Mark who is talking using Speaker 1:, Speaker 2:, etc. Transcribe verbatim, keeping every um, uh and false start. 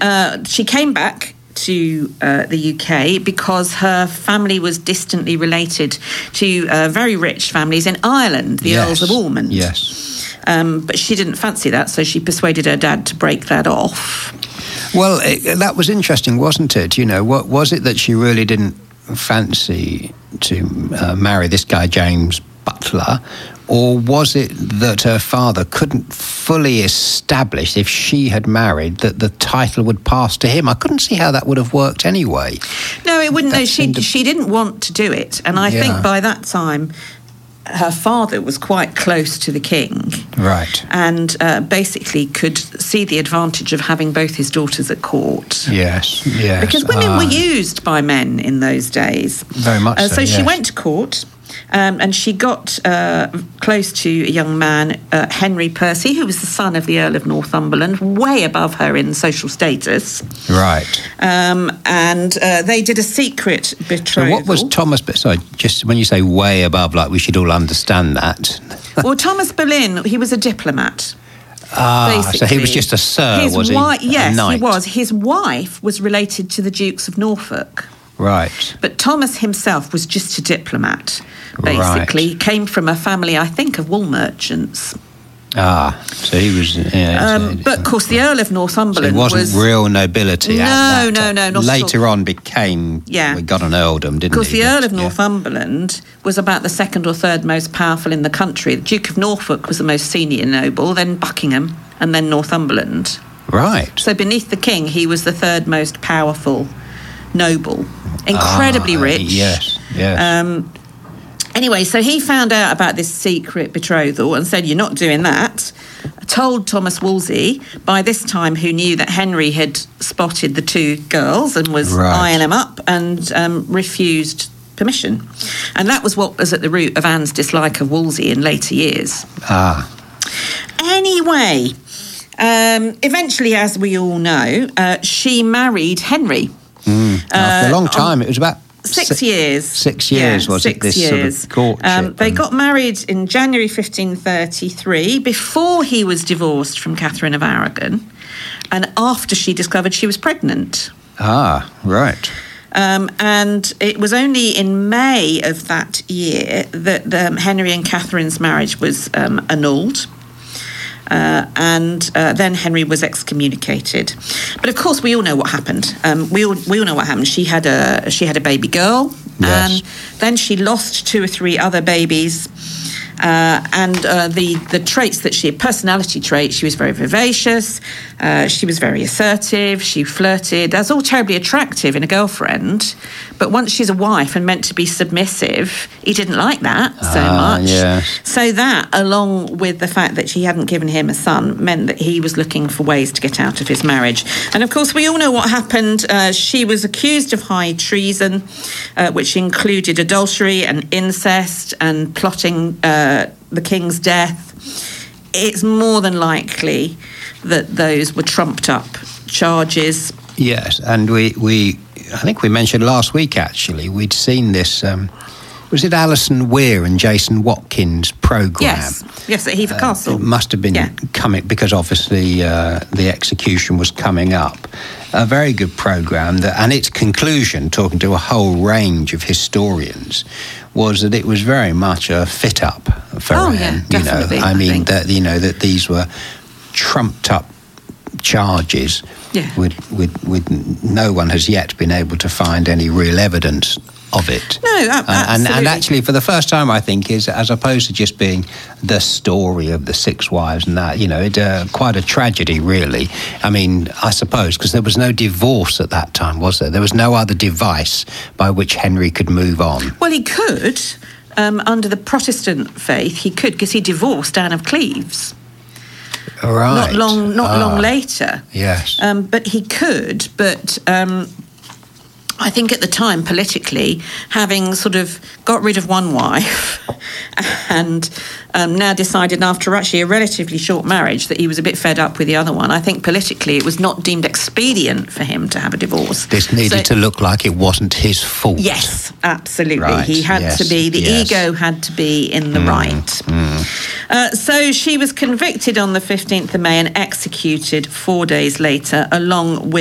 Speaker 1: uh, she came back to uh, the U K because her family was distantly related to uh, very rich families in Ireland, the
Speaker 2: yes.
Speaker 1: Earls of Ormond.
Speaker 2: Yes.
Speaker 1: Um, but she didn't fancy that, so she persuaded her dad to break that off.
Speaker 2: Well, it, that was interesting, wasn't it? You know, what was it that she really didn't fancy to uh, marry this guy, James Butler? Or was it that her father couldn't fully establish, if she had married, that the title would pass to him? I couldn't see how that would have worked anyway.
Speaker 1: No, it wouldn't.
Speaker 2: That
Speaker 1: No, she,
Speaker 2: to...
Speaker 1: she didn't want to do it. And I
Speaker 2: yeah.
Speaker 1: think by that time, her father was quite close to the king.
Speaker 2: Right.
Speaker 1: And uh, basically could see the advantage of having both his daughters at court.
Speaker 2: Yes, yes.
Speaker 1: Because women
Speaker 2: uh,
Speaker 1: were used by men in those days.
Speaker 2: Very much
Speaker 1: uh,
Speaker 2: so,
Speaker 1: So she
Speaker 2: yes.
Speaker 1: went to court. Um, and she got uh, close to a young man, uh, Henry Percy, who was the son of the Earl of Northumberland, way above her in social status.
Speaker 2: Right.
Speaker 1: Um, and uh, they did a secret betrothal.
Speaker 2: So what was Thomas... Sorry, just when you say way above, like we should all understand that.
Speaker 1: Well, Thomas Boleyn, he was a diplomat.
Speaker 2: Ah,
Speaker 1: basically.
Speaker 2: So he was just a sir,
Speaker 1: His
Speaker 2: was he?
Speaker 1: wi-
Speaker 2: A
Speaker 1: yes,
Speaker 2: knight.
Speaker 1: he was. His wife was related to the Dukes of Norfolk.
Speaker 2: Right.
Speaker 1: But Thomas himself was just a diplomat, basically.
Speaker 2: Right.
Speaker 1: He came from a family, I think, of wool merchants.
Speaker 2: Ah, so he was... Yeah,
Speaker 1: Um,
Speaker 2: so,
Speaker 1: but, of course, the Earl of
Speaker 2: so
Speaker 1: Northumberland
Speaker 2: he wasn't
Speaker 1: was...
Speaker 2: real nobility
Speaker 1: No,
Speaker 2: at that
Speaker 1: no,
Speaker 2: time.
Speaker 1: no, not at
Speaker 2: Later
Speaker 1: all.
Speaker 2: on became...
Speaker 1: Yeah.
Speaker 2: We got an earldom, didn't
Speaker 1: Of course,
Speaker 2: he?
Speaker 1: the
Speaker 2: But,
Speaker 1: Earl of
Speaker 2: yeah.
Speaker 1: Northumberland was about the second or third most powerful in the country. The Duke of Norfolk was the most senior noble, then Buckingham, and then Northumberland.
Speaker 2: Right.
Speaker 1: So beneath the king, he was the third most powerful noble. Incredibly
Speaker 2: Ah,
Speaker 1: rich.
Speaker 2: Yes, yes.
Speaker 1: Um, anyway, so he found out about this secret betrothal and said, you're not doing that. Told Thomas Wolsey, by this time, who knew that Henry had spotted the two girls and was
Speaker 2: Right.
Speaker 1: eyeing them up, and um, refused permission. And that was what was at the root of Anne's dislike of Wolsey in later years.
Speaker 2: ah.
Speaker 1: Anyway, um, eventually, as we all know, uh, she married Henry.
Speaker 2: Mm. After
Speaker 1: Uh,
Speaker 2: a long time, it was about...
Speaker 1: Six
Speaker 2: si-
Speaker 1: years.
Speaker 2: Six years,
Speaker 1: yeah,
Speaker 2: was
Speaker 1: six
Speaker 2: it, this
Speaker 1: years.
Speaker 2: sort of courtship?
Speaker 1: Um, they
Speaker 2: and-
Speaker 1: got married in January fifteen thirty-three, before he was divorced from Catherine of Aragon, and after she discovered she was pregnant.
Speaker 2: Ah, right.
Speaker 1: Um, and it was only in May of that year that um, Henry and Catherine's marriage was um, annulled. Uh, and uh, then Henry was excommunicated. But of course, we all know what happened. Um, we all we all know what happened. She had a she had a baby girl,
Speaker 2: Yes.
Speaker 1: and then she lost two or three other babies. Uh, and uh, the the traits that she had, personality traits, she was very vivacious, uh, she was very assertive, she flirted. That's all terribly attractive in a girlfriend. But once she's a wife and meant to be submissive, he didn't like that so
Speaker 2: Ah,
Speaker 1: much.
Speaker 2: yes.
Speaker 1: So that, along with the fact that she hadn't given him a son, meant that he was looking for ways to get out of his marriage. And of course, we all know what happened. Uh, she was accused of high treason, uh, which included adultery and incest and plotting uh, the king's death. It's more than likely that those were trumped up charges.
Speaker 2: Yes, and we, we I think we mentioned last week, actually, we'd seen this, um, was it Alison Weir and Jason Watkins' programme?
Speaker 1: Yes, yes, at Hever
Speaker 2: Uh,
Speaker 1: Castle.
Speaker 2: It must have been
Speaker 1: Yeah.
Speaker 2: coming, because obviously uh, the execution was coming up. A very good programme, that, and its conclusion, talking to a whole range of historians, was that it was very much a fit-up for
Speaker 1: Oh,
Speaker 2: Anne.
Speaker 1: yeah,
Speaker 2: you know,
Speaker 1: definitely,
Speaker 2: I
Speaker 1: I
Speaker 2: mean,
Speaker 1: think.
Speaker 2: that, you know, that these were trumped-up charges.
Speaker 1: Yeah.
Speaker 2: With, with, with no one has yet been able to find any real evidence of it.
Speaker 1: No, a-
Speaker 2: and, and,
Speaker 1: absolutely.
Speaker 2: and actually, for the first time, I think, is as opposed to just being the story of the six wives and that, you know, it's uh, quite a tragedy, really. I mean, I suppose, because there was no divorce at that time, was there? There was no other device by which Henry could move on.
Speaker 1: Well, he could, um, under the Protestant faith, he could, because he divorced Anne of Cleves.
Speaker 2: Right.
Speaker 1: Not long, not
Speaker 2: Ah,
Speaker 1: long later.
Speaker 2: Yes.
Speaker 1: Um, but he could, but um, I think at the time, politically, having sort of got rid of one wife and um, now decided after actually a relatively short marriage that he was a bit fed up with the other one, I think politically it was not deemed expedient for him to have a divorce.
Speaker 2: This needed
Speaker 1: So-
Speaker 2: to look like it wasn't his fault.
Speaker 1: Yes, absolutely.
Speaker 2: Right,
Speaker 1: He had
Speaker 2: yes,
Speaker 1: to be, the
Speaker 2: yes.
Speaker 1: ego had to be in the right. Uh, so she was convicted on the fifteenth of May and executed four days later, along with